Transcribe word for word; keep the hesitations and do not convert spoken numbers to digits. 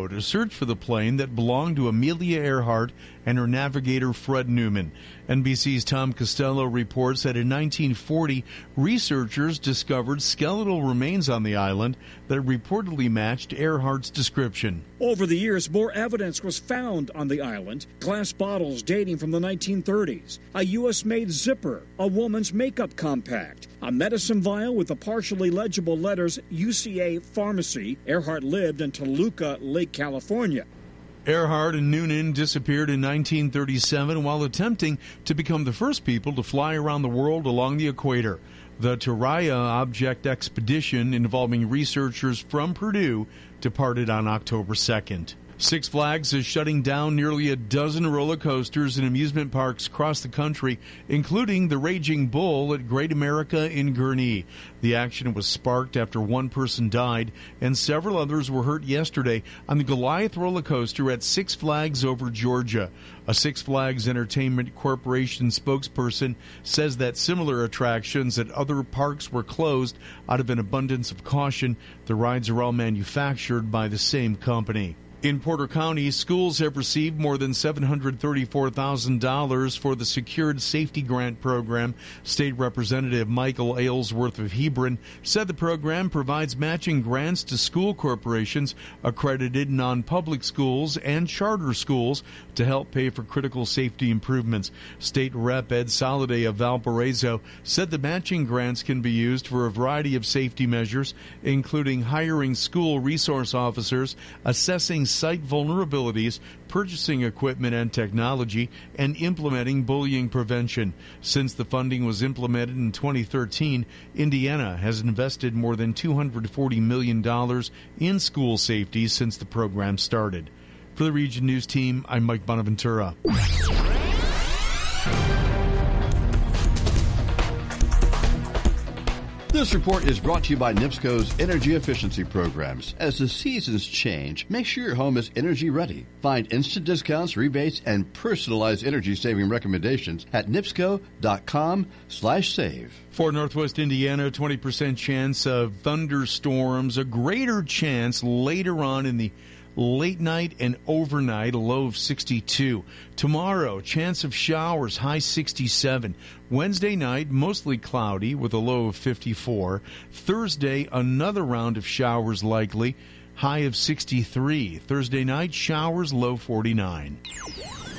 Idaho to search for the plane that belonged to Amelia Earhart and her navigator Fred Newman. N B C's Tom Costello reports that in nineteen forty, researchers discovered skeletal remains on the island that reportedly matched Earhart's description. Over the years, more evidence was found on the island. Glass bottles dating from the nineteen thirties, a U S-made zipper, a woman's makeup compact, a medicine vial with the partially legible letters U C A Pharmacy. Earhart lived in Toluca, Lake California. Earhart and Noonan disappeared in nineteen thirty-seven while attempting to become the first people to fly around the world along the equator. The Taraya Object Expedition, involving researchers from Purdue, departed on October second. Six Flags is shutting down nearly a dozen roller coasters and amusement parks across the country, including the Raging Bull at Great America in Gurnee. The action was sparked after one person died and several others were hurt yesterday on the Goliath roller coaster at Six Flags over Georgia. A Six Flags Entertainment Corporation spokesperson says that similar attractions at other parks were closed out of an abundance of caution. The rides are all manufactured by the same company. In Porter County, schools have received more than seven hundred thirty-four thousand dollars for the Secured Safety Grant Program. State Representative Michael Aylesworth of Hebron said the program provides matching grants to school corporations, accredited non-public schools, and charter schools to help pay for critical safety improvements. State Rep Ed Soliday of Valparaiso said the matching grants can be used for a variety of safety measures, including hiring school resource officers, assessing site vulnerabilities, purchasing equipment and technology, and implementing bullying prevention. Since the funding was implemented in twenty thirteen, Indiana has invested more than two hundred forty million dollars in school safety since the program started. For the Region News Team, I'm Mike Bonaventura. This report is brought to you by NIPSCO's energy efficiency programs. As the seasons change, make sure your home is energy ready. Find instant discounts, rebates, and personalized energy-saving recommendations at nipsco.com slash save. For Northwest Indiana, twenty percent chance of thunderstorms, a greater chance later on in the late night and overnight, a low of sixty-two. Tomorrow, chance of showers, high sixty-seven. Wednesday night, mostly cloudy with a low of fifty-four. Thursday, another round of showers likely, high of sixty-three. Thursday night, showers, low forty-nine.